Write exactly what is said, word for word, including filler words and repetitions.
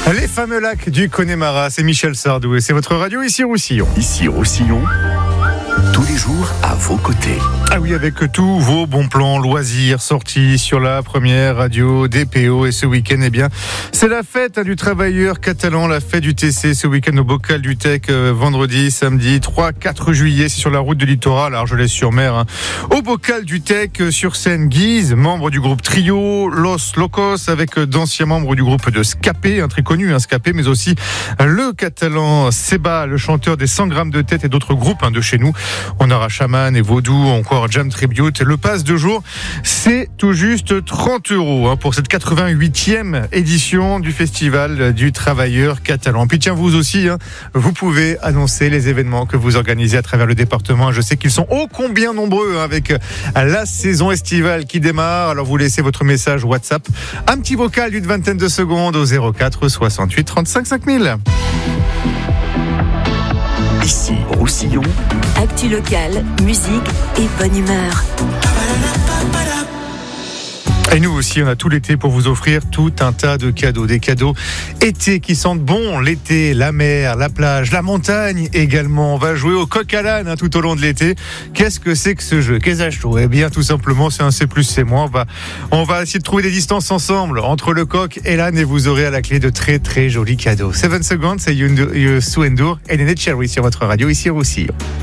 Les fameux lacs du Connemara, c'est Michel Sardou et c'est votre radio ici Roussillon. Ici Roussillon, tous les jours à vos côtés. Ah oui, avec tous vos bons plans, loisirs, sorties sur la première radio D P O. Et ce week-end, eh bien, c'est la fête hein, du travailleur catalan, la fête du T C, ce week-end au Bocal du Tech, euh, vendredi, samedi, trois quatre juillet, c'est sur la route de littoral, Argelès-sur-Mer, hein. Au Bocal du Tech, euh, sur scène Guise, membre du groupe Trio, Los Locos, avec euh, d'anciens membres du groupe de Scapé, un très connu, hein, Scapé, mais aussi euh, le catalan Seba, le chanteur des cent grammes de tête et d'autres groupes hein, de chez nous. On aura Chaman et Vaudou, encore Jam Tribute. Le pass de jour, c'est tout juste trente euros hein, pour cette quatre-vingt-huitième édition du Festival du Travailleur Catalan. Puis tiens, vous aussi, hein, vous pouvez annoncer les événements que vous organisez à travers le département. Je sais qu'ils sont ô combien nombreux hein, avec la saison estivale qui démarre. Alors vous laissez votre message WhatsApp, un petit vocal d'une vingtaine de secondes au zéro quatre soixante-huit trente-cinq cinq mille. Ici, Roussillon. Actu locale, musique et bonne humeur. Et nous aussi, on a tout l'été pour vous offrir tout un tas de cadeaux. Des cadeaux été qui sentent bon l'été, la mer, la plage, la montagne également. On va jouer au coq à l'âne hein, tout au long de l'été. Qu'est-ce que c'est que ce jeu? Qu'est-ce que c'est? Eh bien, tout simplement, c'est un C plus C moins. On va, on va essayer de trouver des distances ensemble entre le coq et l'âne et vous aurez à la clé de très très jolis cadeaux. seven seconds, c'est You Sue Endur et Néné Cherry sur votre radio ici au Roussillon.